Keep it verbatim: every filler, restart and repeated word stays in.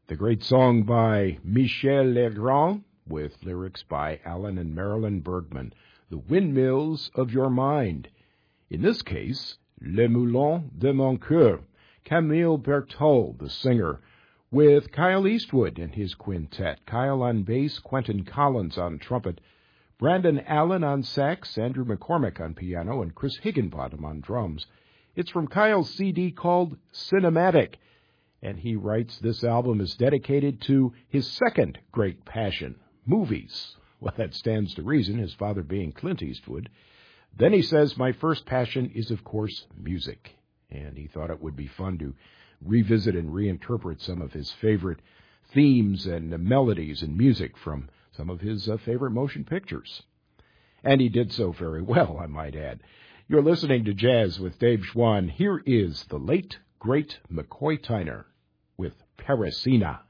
The great song by Michel Legrand with lyrics by Alan and Marilyn Bergman, The Windmills of Your Mind. In this case, Les Moulins de Mon Coeur, Camille Berthold, the singer, with Kyle Eastwood and his quintet, Kyle on bass, Quentin Collins on trumpet, Brandon Allen on sax, Andrew McCormick on piano, and Chris Higginbottom on drums. It's from Kyle's C D called Cinematic, and he writes this album is dedicated to his second great passion, movies. Well, that stands to reason, his father being Clint Eastwood. Then he says, my first passion is, of course, music. And he thought it would be fun to revisit and reinterpret some of his favorite themes and melodies and music from some of his uh, favorite motion pictures. And he did so very well, I might add. You're listening to Jazz with Dave Schwann. Here is the late, great McCoy Tyner with Parisina.